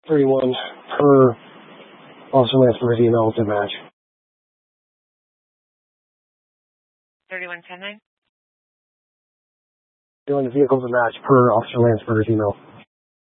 31 per Officer Lansford's email to match. 3110-9. Doing the vehicle to match per Officer Lansford's email.